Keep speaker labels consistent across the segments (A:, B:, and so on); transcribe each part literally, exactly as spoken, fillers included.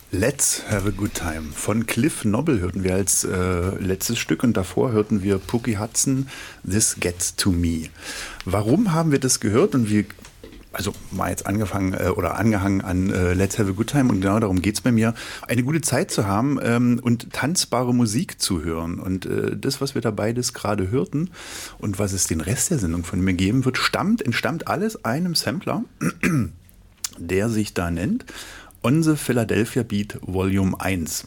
A: Let's Have a Good Time von Cliff Nobble hörten wir als äh, letztes Stück und davor hörten wir Pookie Hudson, This Gets to Me. Warum haben wir das gehört und wie, also mal jetzt angefangen äh, oder angehangen an äh, Let's Have a Good Time und genau darum geht es bei mir, eine gute Zeit zu haben ähm, und tanzbare Musik zu hören. Und äh, das, was wir da beides gerade hörten und was es den Rest der Sendung von mir geben wird, stammt, entstammt alles einem Sampler, der sich da nennt On the Philadelphia Beat Volume eins.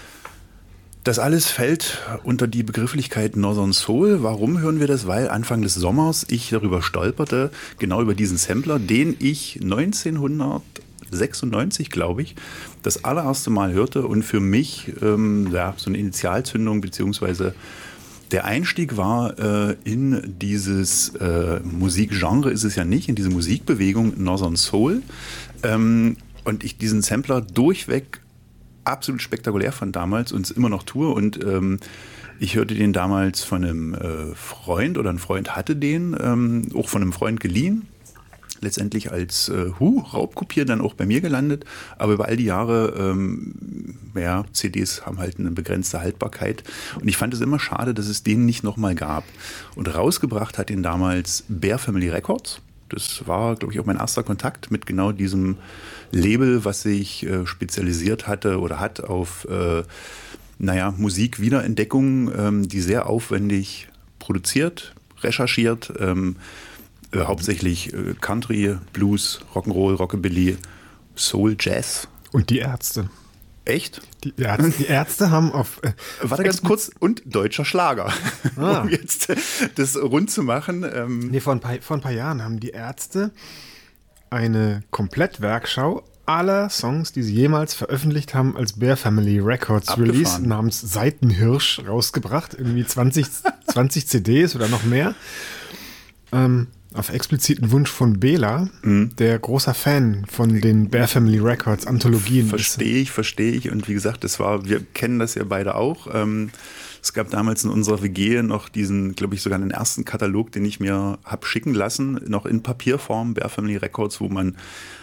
A: Das alles fällt unter die Begrifflichkeit Northern Soul. Warum hören wir das? Weil Anfang des Sommers ich darüber stolperte, genau über diesen Sampler, den ich neunzehnhundertsechsundneunzig, glaube ich, das allererste Mal hörte und für mich ähm, ja, so eine Initialzündung beziehungsweise der Einstieg war äh, in dieses äh, Musikgenre, ist es ja nicht, in diese Musikbewegung Northern Soul. Ähm, Und ich diesen Sampler durchweg absolut spektakulär fand damals und es immer noch tue. Und ähm, ich hörte den damals von einem äh, Freund oder ein Freund hatte den, ähm, auch von einem Freund geliehen. Letztendlich als äh, Hu, Raubkopier dann auch bei mir gelandet. Aber über all die Jahre, ähm, ja, C Ds haben halt eine begrenzte Haltbarkeit. Und ich fand es immer schade, dass es den nicht nochmal gab. Und rausgebracht hat ihn damals Bear Family Records. Das war, glaube ich, auch mein erster Kontakt mit genau diesem Label, was sich äh, spezialisiert hatte oder hat auf äh, naja, Musikwiederentdeckung, ähm, die sehr aufwendig produziert, recherchiert, ähm, äh, hauptsächlich äh, Country, Blues, Rock'n'Roll, Rockabilly, Soul, Jazz.
B: Und die Ärzte.
A: Echt?
B: Die Ärzte, die Ärzte haben auf... Äh,
A: Warte ganz kurz, und deutscher Schlager, ah. um jetzt das rund zu machen. Ähm.
B: Nee, vor ein, paar, vor ein paar Jahren haben die Ärzte eine Komplettwerkschau aller Songs, die sie jemals veröffentlicht haben, als Bear Family Records
A: Abgefahren.
B: Release namens Seitenhirsch rausgebracht. Irgendwie zwanzig, zwanzig C Ds oder noch mehr. Ähm, auf expliziten Wunsch von Bela, mhm. der großer Fan von den Bear Family Records Anthologien.
A: Verstehe ich, verstehe ich. Und wie gesagt, das war, wir kennen das ja beide auch. Ähm, es gab damals in unserer W G noch diesen, glaube ich, sogar den ersten Katalog, den ich mir habe schicken lassen, noch in Papierform, Bear Family Records, wo man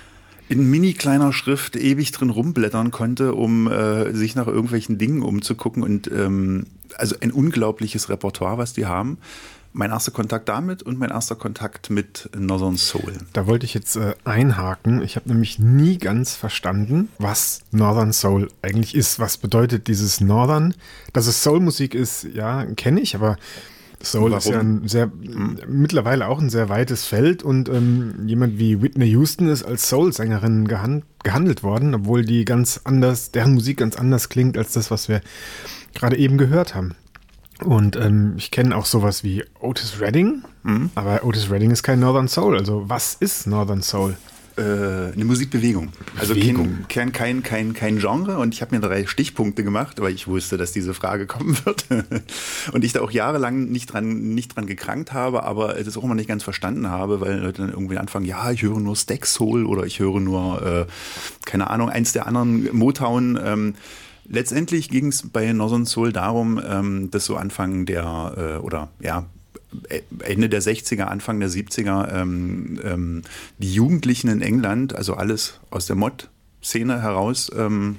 A: in mini kleiner Schrift ewig drin rumblättern konnte, um äh, sich nach irgendwelchen Dingen umzugucken. Und ähm, also ein unglaubliches Repertoire, was die haben. Mein erster Kontakt damit und mein erster Kontakt mit Northern Soul.
B: Da wollte ich jetzt äh, einhaken. Ich habe nämlich nie ganz verstanden, was Northern Soul eigentlich ist. Was bedeutet dieses Northern? Dass es Soul-Musik ist, ja, kenne ich, aber Soul Warum? ist ja ein sehr, hm. mittlerweile auch ein sehr weites Feld und ähm, jemand wie Whitney Houston ist als Soul-Sängerin gehand, gehandelt worden, obwohl die ganz anders, deren Musik ganz anders klingt als das, was wir gerade eben gehört haben. Und ähm, ich kenne auch sowas wie Otis Redding, mhm. aber Otis Redding ist kein Northern Soul. Also was ist Northern Soul?
A: Äh, eine Musikbewegung. Also Bewegung. Kein, kein, kein, kein Genre. Und ich habe mir drei Stichpunkte gemacht, weil ich wusste, dass diese Frage kommen wird. Und ich da auch jahrelang nicht dran, nicht dran gekrankt habe, aber das auch immer nicht ganz verstanden habe, weil Leute dann irgendwie anfangen, ja, ich höre nur Stack Soul oder ich höre nur, äh, keine Ahnung, eins der anderen Motown. Ähm, Letztendlich ging es bei Northern Soul darum, ähm, dass so Anfang der, äh, oder ja, Ende der sechziger, Anfang der siebziger ähm, ähm, die Jugendlichen in England, also alles aus der Mod-Szene heraus, ähm,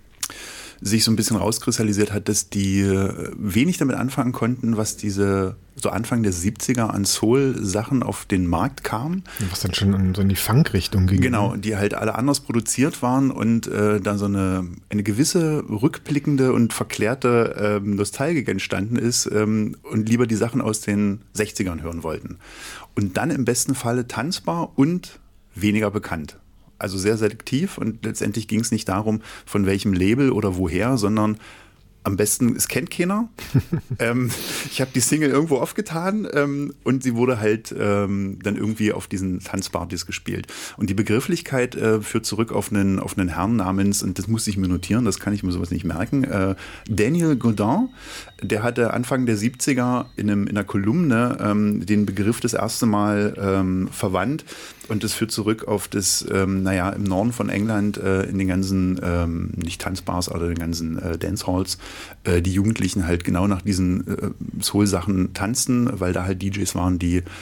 A: sich so ein bisschen rauskristallisiert hat, dass die wenig damit anfangen konnten, was diese so Anfang der siebziger an Soul-Sachen auf den Markt kam.
B: Was dann schon so in die Funk-Richtung ging.
A: Genau, die halt alle anders produziert waren und äh, da so eine, eine gewisse rückblickende und verklärte ähm, Nostalgik entstanden ist ähm, und lieber die Sachen aus den sechzigern hören wollten. Und dann im besten Falle tanzbar und weniger bekannt. Also sehr selektiv und letztendlich ging es nicht darum, von welchem Label oder woher, sondern am besten, es kennt keiner. ähm, ich habe die Single irgendwo aufgetan ähm, und sie wurde halt ähm, dann irgendwie auf diesen Tanzpartys gespielt. Und die Begrifflichkeit äh, führt zurück auf einen, auf einen Herrn namens, und das musste ich mir notieren, das kann ich mir sowas nicht merken, äh, Daniel Godin, der hatte Anfang der siebziger in, einem, in einer Kolumne ähm, den Begriff das erste Mal ähm, verwandt. Und das führt zurück auf das, ähm, naja, im Norden von England, äh, in den ganzen, ähm, nicht Tanzbars, aber den ganzen äh, Dancehalls, äh, die Jugendlichen halt genau nach diesen äh, Soul-Sachen tanzten, weil da halt D Js waren, die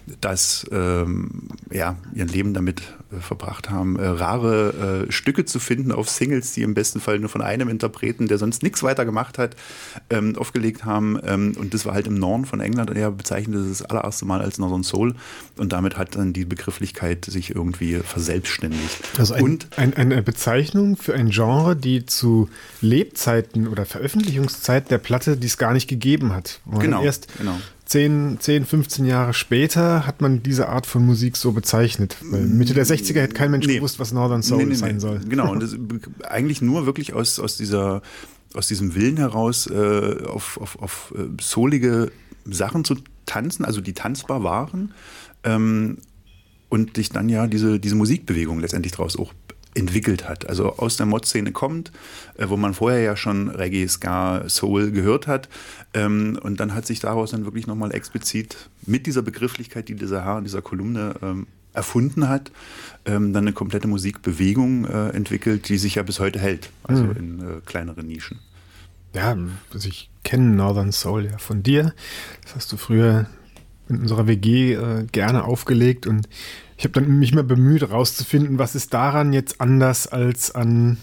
A: das ähm, ja, ihren Leben damit äh, verbracht haben, äh, rare äh, Stücke zu finden auf Singles, die im besten Fall nur von einem Interpreten, der sonst nichts weiter gemacht hat, ähm, aufgelegt haben. Ähm, und das war halt im Norden von England. Er bezeichnete das das allererste Mal als Northern Soul. Und damit hat dann die Begrifflichkeit sich irgendwie verselbstständigt.
B: Also ein,
A: und
B: ein, eine Bezeichnung für ein Genre, die zu Lebzeiten oder Veröffentlichungszeit der Platte, die es gar nicht gegeben hat.
A: Genau,
B: erst
A: genau.
B: zehn, fünfzehn Jahre später hat man diese Art von Musik so bezeichnet. Weil Mitte der sechziger hätte kein Mensch
A: nee.
B: gewusst, was Northern Soul
A: nee, nee,
B: sein
A: nee.
B: soll.
A: Genau, und das eigentlich nur wirklich aus, aus, dieser, aus diesem Willen heraus, äh, auf, auf, auf äh, soulige Sachen zu tanzen, also die tanzbar waren, ähm, und sich dann ja diese, diese Musikbewegung letztendlich daraus auch entwickelt hat. Also aus der Mod-Szene kommt, äh, wo man vorher ja schon Reggae, Ska, Soul gehört hat. Ähm, und dann hat sich daraus dann wirklich nochmal explizit mit dieser Begrifflichkeit, die dieser Herr in dieser Kolumne ähm, erfunden hat, ähm, dann eine komplette Musikbewegung äh, entwickelt, die sich ja bis heute hält. Also mhm. in äh, kleineren Nischen.
B: Ja, also ich kenne Northern Soul ja von dir. Das hast du früher in unserer W G äh, gerne aufgelegt und ich habe dann mich mal bemüht, herauszufinden, was ist daran jetzt anders als an,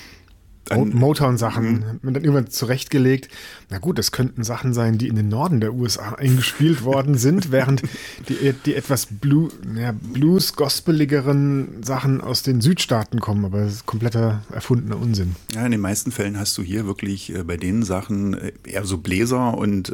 B: an Motown-Sachen.
A: Mhm.
B: Hat man dann irgendwann zurechtgelegt. Na gut, das könnten Sachen sein, die in den Norden der U S A eingespielt worden sind, während die, die etwas Blue, ja, Blues-gospeligeren Sachen aus den Südstaaten kommen. Aber das ist kompletter erfundener Unsinn.
A: Ja, in den meisten Fällen hast du hier wirklich äh, bei den Sachen äh, eher so Bläser und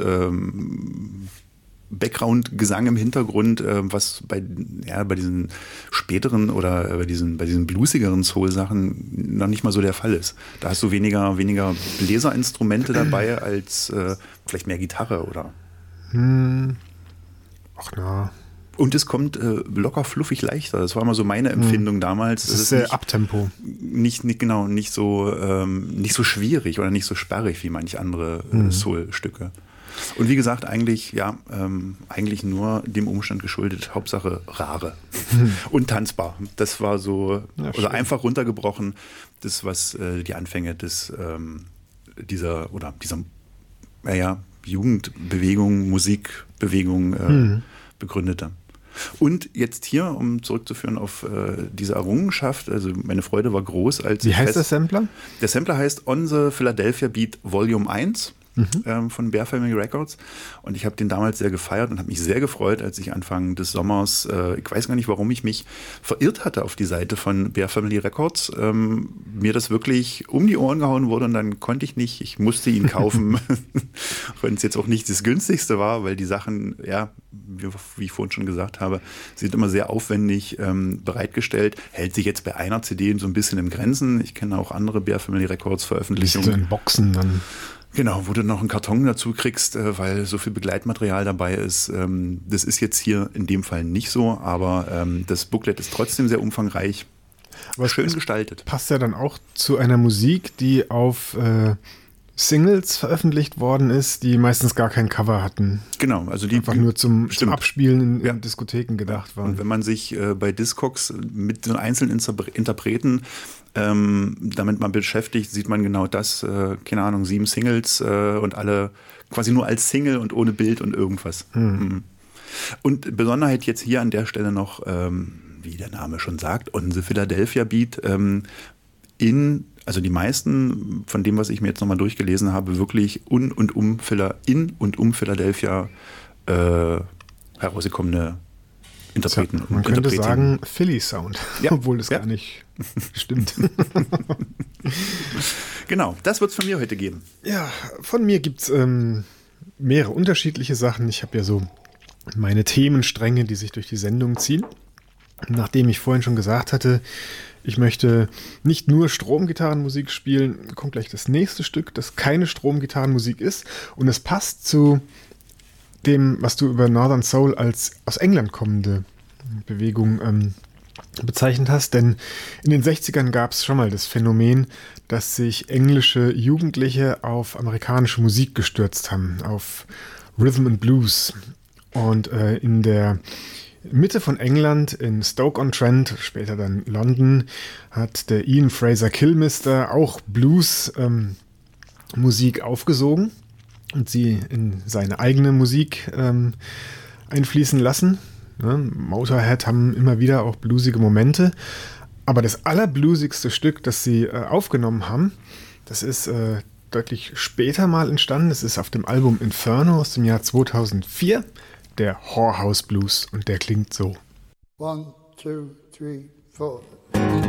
A: ähm, Background-Gesang im Hintergrund, äh, was bei, ja, bei diesen späteren oder bei diesen, bei diesen bluesigeren Soul-Sachen noch nicht mal so der Fall ist. Da hast du weniger, weniger Bläserinstrumente dabei als äh, vielleicht mehr Gitarre, oder?
B: Hm. Ach na.
A: Und es kommt äh, locker fluffig leichter. Das war mal so meine Empfindung hm. damals.
B: Das ist sehr nicht, Abtempo.
A: Nicht, nicht, genau, nicht so, ähm, nicht so schwierig oder nicht so sperrig wie manch andere äh, hm. Soul-Stücke. Und wie gesagt, eigentlich, ja, ähm, eigentlich nur dem Umstand geschuldet, Hauptsache rare hm. und tanzbar. Das war so, ja, oder einfach runtergebrochen, das, was äh, die Anfänge des, ähm, dieser, oder dieser, naja, Jugendbewegung, Musikbewegung äh, hm. begründete. Und jetzt hier, um zurückzuführen auf äh, diese Errungenschaft, also meine Freude war groß, als
B: Wie heißt der Sampler?
A: Der Sampler heißt On the Philadelphia Beat Volume eins. Mhm. Ähm, von Bear Family Records, und ich habe den damals sehr gefeiert und habe mich sehr gefreut, als ich Anfang des Sommers, äh, ich weiß gar nicht, warum ich mich verirrt hatte auf die Seite von Bear Family Records, ähm, mir das wirklich um die Ohren gehauen wurde und dann konnte ich nicht, ich musste ihn kaufen, wenn es jetzt auch nicht das günstigste war, weil die Sachen, ja, wie, wie ich vorhin schon gesagt habe, sind immer sehr aufwendig ähm, bereitgestellt, hält sich jetzt bei einer C D so ein bisschen in Grenzen. Ich kenne auch andere Bear Family Records Veröffentlichungen.
B: So in Boxen dann.
A: Genau, wo du noch einen Karton dazu kriegst, weil so viel Begleitmaterial dabei ist. Das ist jetzt hier in dem Fall nicht so, aber das Booklet ist trotzdem sehr umfangreich, aber schön gestaltet.
B: Passt ja dann auch zu einer Musik, die auf äh, Singles veröffentlicht worden ist, die meistens gar kein Cover hatten.
A: Genau, also die
B: einfach nur zum, zum Abspielen in,
A: ja.
B: in Diskotheken gedacht waren.
A: Und wenn man sich äh, bei Discogs mit den einzelnen Interpreten ähm, damit man beschäftigt, sieht man genau das, äh, keine Ahnung, sieben Singles äh, und alle quasi nur als Single und ohne Bild und irgendwas. Hm. Mhm. Und Besonderheit jetzt hier an der Stelle noch, ähm, wie der Name schon sagt, On the Philadelphia Beat, ähm, in, also die meisten von dem, was ich mir jetzt nochmal durchgelesen habe, wirklich un und um in und um Philadelphia äh, herausgekommene Interpreten.
B: Ja, man könnte sagen Philly Sound,
A: ja,
B: obwohl das
A: ja.
B: gar nicht stimmt.
A: Genau, das wird es von mir heute geben.
B: Ja, von mir gibt es ähm, mehrere unterschiedliche Sachen. Ich habe ja so meine Themenstränge, die sich durch die Sendung ziehen. Nachdem ich vorhin schon gesagt hatte, ich möchte nicht nur Stromgitarrenmusik spielen, kommt gleich das nächste Stück, das keine Stromgitarrenmusik ist. Und es passt zu dem, was du über Northern Soul als aus England kommende Bewegung ähm, bezeichnet hast. Denn in den sechzigern gab es schon mal das Phänomen, dass sich englische Jugendliche auf amerikanische Musik gestürzt haben, auf Rhythm and Blues. Und äh, in der Mitte von England, in Stoke-on-Trent, später dann London, hat der Ian Fraser Kilmister auch Blues-Musik ähm, aufgesogen und sie in seine eigene Musik ähm, einfließen lassen. Ne? Motorhead haben immer wieder auch bluesige Momente. Aber das allerbluesigste Stück, das sie äh, aufgenommen haben, das ist äh, deutlich später mal entstanden. Das ist auf dem Album Inferno aus dem Jahr zweitausendvier, der Whorehouse Blues. Und der klingt so.
C: One, two, three, four.